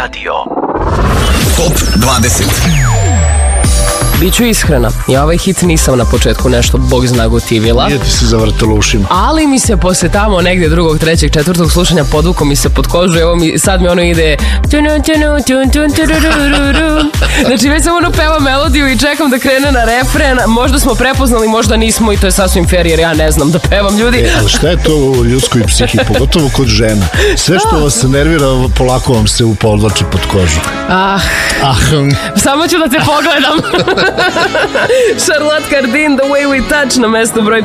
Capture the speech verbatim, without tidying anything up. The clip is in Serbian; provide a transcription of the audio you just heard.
Radio. Top dvadeset. Biću ishrena, ja ovaj hit nisam na početku nešto bog zna gotivila. Nije ti se zavrtalo ušima. Ali mi se posle tamo negde drugog, trećeg, četvrtog slušanja podvuko mi se pod kožu. Evo mi, sad mi ono ide. Znači već sam ono peva melodiju i čekam da krene na refren. Možda smo prepoznali, možda nismo i to je sasvim fair jer ja ne znam da pevam, ljudi. E, ali šta je to u ljudskoj psihi, pogotovo kod žena? Sve što vas nervira, polako vam se upodlači pod kožu. Ah, Ah, samo ću da te pogledam. Charlotte Cardin, The Way We Touch na mestu broj